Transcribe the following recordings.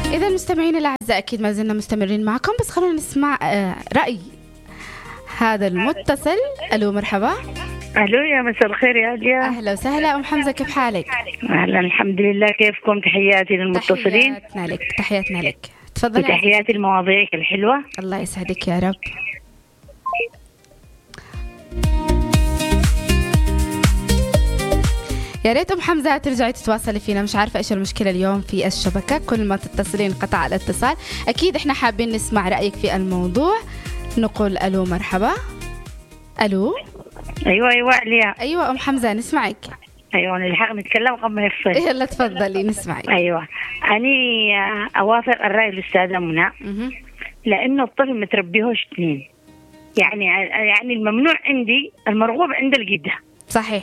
إذا مستمعين الأعزاء أكيد ما زلنا مستمرين معكم، بس خلونا نسمع رأي هذا المتصل. ألو مرحبا. ألو يا مساء الخير يا عليا. أهلا وسهلا أم حمزة، كيف حالك؟ أهلا الحمد لله، كيفكم؟ تحياتي للمتصلين. تحياتنا لك. تفضلي. تحياتي لمواضيعك الحلوة. الله يسعدك يا رب. يا ريت أم حمزة ترجعي تتواصلي فينا، مش عارفة إيش المشكلة اليوم في الشبكة، كل ما تتصلين قطع الاتصال. أكيد إحنا حابين نسمع رأيك في الموضوع. نقول ألو مرحبا. ألو. أيوة عليا. أيوة أم حمزة نسمعك. أيوة نلحق نتكلم قبل ما يفصل. يلا تفضلي نسمعك. أيوة أني أوافق الرأي الأستاذة منى، لأنه الطفل متربيهوش اثنين، يعني الممنوع عندي المرغوب عند الجدة. صحيح.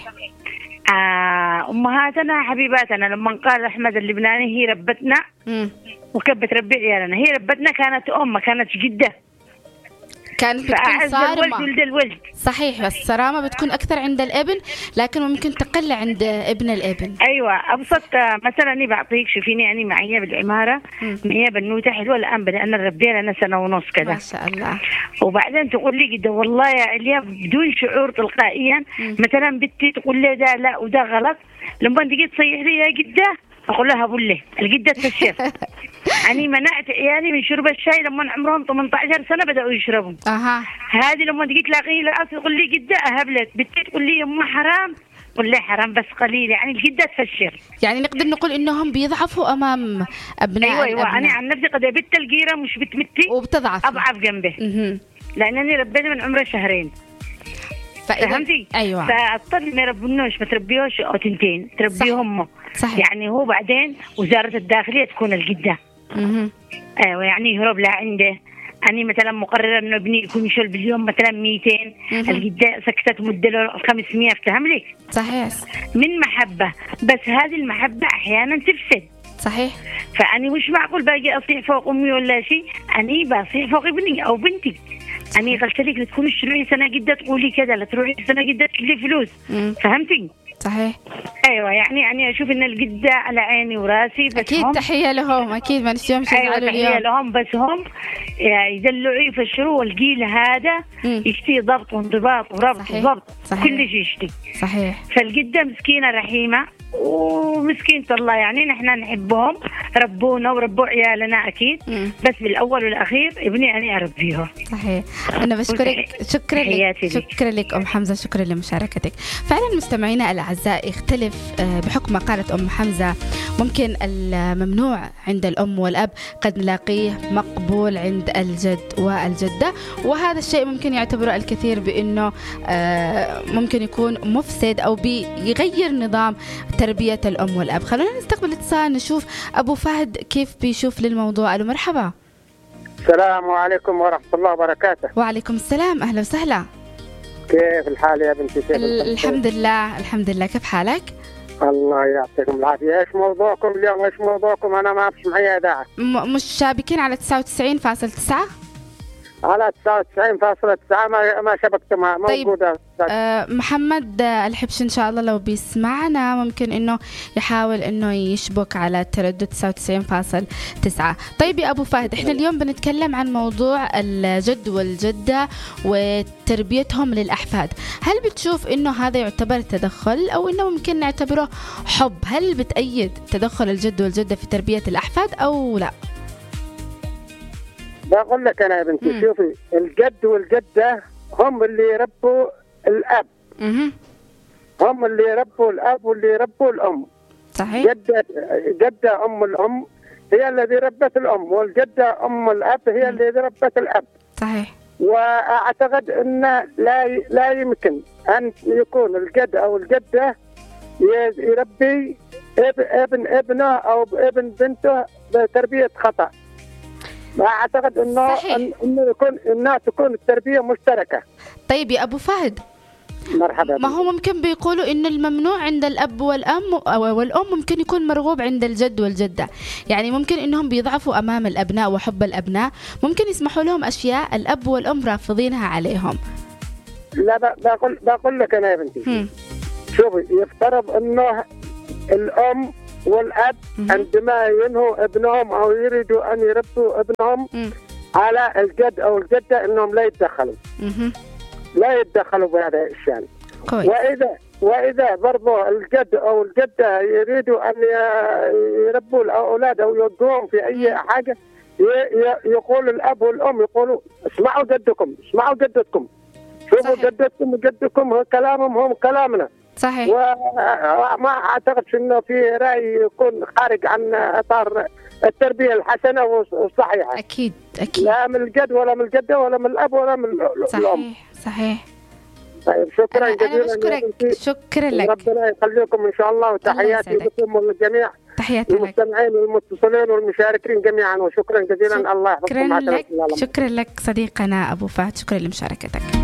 أمهاتنا حبيباتنا لما قال أحمد اللبناني هي ربتنا وكانت بتربي عيالنا، هي ربتنا كانت ما كانتش جدة، كانت بتكون صارمة. الولد الولد. صحيح، بس الصرامة بتكون أكثر عند الابن، لكن ممكن تقل عند ابن الابن. أيوة أبسط مثلا بعطيك شوفيني أنا معي بالعمارة معي بنوتة حلوة الآن بدأنا نربيها لنا سنة ونص كذا ما شاء الله. وبعدين تقول لي جدا والله يا عليا بدون شعور تلقائيا مثلا بنتي تقول لي ده لا وده غلط، لما تجي تصيح لي يا جدة أقول لها بقول الجدة تفشر. أنا منعت عيالي من شرب الشاي لما عمرهم 18 سنة بدأوا يشربوا. هذه لما تجي تلاقيه لا تقول لي جدة أهبلت، بنتي تقول لي يما حرام، قل لي حرام بس قليل، يعني الجدة تفشر. يعني نقدر نقول إنهم بيضعفوا أمام أبناء. أيوة أنا عن نفسي قد بنت الجيرة مش بتمتي وبتضعف أضعف جنبه. لأنني ربيت من عمره شهرين. فهمتي؟ أيوة. فالطفل ما يربونوش ما تربيهوش أو تنتين تربيهم. صحيح. يعني هو بعدين وزارة الداخلية تكون الجدة. أيوة يعني يهرب لعنده. أنا مثلا مقررة إنه ابني يكون يشيل باليوم مثلا 200، الجدة سكتت مدة 500. افتهم لك؟ صحيح. من محبة، بس هذه المحبة أحيانا تفسد. صحيح. فأنا مش معقول باجي أصيح فوق أمي ولا شيء، أنا بصيح فوق ابني أو بنتي. أنا قلت لك لا تكوني تروحي سنة جدة تقولي كذا، لا تروحي سنة جدة تجيبي فلوس. فهمتي؟ صحيح. أيوة يعني أشوف إن الجدة على عيني وراسي، بس أكيد تحية لهم، أكيد ما نسيهمش. أيوة تحية لهم، بس هم يدلعوا يفشروا، والجيل هذا يشتي ضبط وانضباط وربط وضبط، كل شيء يشتي. صحيح. فالجدة مسكينة رحيمة ومسكينة الله، يعني نحن نحبهم، ربونا وربوا عيالنا أكيد. بس بالأول والأخير ابني أنا أربيه. صحيح. أنا بشكرك، شكرا لك أم حمزة، شكرا لمشاركتك. فعلا مستمعينا الأعزاء، يختلف بحكم ما قالت أم حمزة، ممكن الممنوع عند الأم والأب قد نلاقيه مقبول عند الجد والجدة، وهذا الشيء ممكن يعتبره الكثير بأنه ممكن يكون مفسد أو بيغير نظام تربية الأم والأب. خلونا نستقبل اتصال نشوف أبو فهد كيف بيشوف للموضوع. ألو مرحبا. السلام عليكم ورحمة الله وبركاته. وعليكم السلام، أهلا وسهلا. كيف الحال يا بنتي؟ الحمد لله الحمد لله، كيف حالك؟ الله يعطيكم العافية. ايش موضوعكم اليوم؟ ايش موضوعكم؟ أنا ما أعرفش معي إذاعة. مش شابكين على 99.9؟ على 99.9 ما شبكتها موجودة. طيب محمد الحبش إن شاء الله لو بيسمعنا ممكن إنه يحاول إنه يشبك على التردد 99.9. طيب يا أبو فهد، إحنا اليوم بنتكلم عن موضوع الجد والجدة وتربيتهم للأحفاد. هل بتشوف إنه هذا يعتبر تدخل أو إنه ممكن نعتبره حب؟ هل بتأيد تدخل الجد والجدة في تربية الأحفاد أو لا؟ بقول لك أنا يا بنتي شوفي، الجد والجدة هم اللي يربوا الأب. هم اللي يربوا الأب واللي يربوا الأم. صحيح. جدة أم الأم هي الذي ربت الأم، والجدة أم الأب هي اللي ربت الأب. صحيح. وأعتقد أن لا يمكن أن يكون الجد أو الجدة يربي ابنه أو ابن بنته بتربية خطأ. ما أعتقد إنه تكون التربية مشتركة. طيب يا أبو فهد، مرحبا. ما هو ممكن بيقولوا إن الممنوع عند الأب والأم ممكن يكون مرغوب عند الجد والجدة، يعني ممكن إنهم بيضعفوا أمام الأبناء وحب الأبناء، ممكن يسمحوا لهم أشياء الأب والأم رافضينها عليهم. لا بقول لك أنا يا بنتي شوفي، يفترض إنه الأم والأب عندما ينهوا ابنهم أو يريدوا أن يربوا ابنهم على الجد أو الجدة إنهم لا يتدخلوا بهذا الشأن. وإذا برضو الجد أو الجدة يريدوا أن يربوا الأولاد أو يوجهوهم في أي حاجة، يقول الأب والأم يقولوا اسمعوا جدكم، اسمعوا جدتكم، شوفوا جدتكم وجدكم كلامهم هم كلامنا. صحيح. وما أعتقد إنه في رأي يكون خارج عن إطار التربية الحسنة والصحيحة. أكيد. لا من الجد ولا من الجدة ولا من الأب ولا من الأم. صحيح. طيب شكرا جزيلا. أنا بشكرك. شكرا لك. ربنا يخليكم إن شاء الله، وتحياتي لكم وللجميع. تحياتي لك. المستمعين والمتصلين والمشاركين جميعا، وشكرا جزيلا. الله يحفظكم. شكرا لك صديقنا أبو فهد، شكرا لمشاركتك.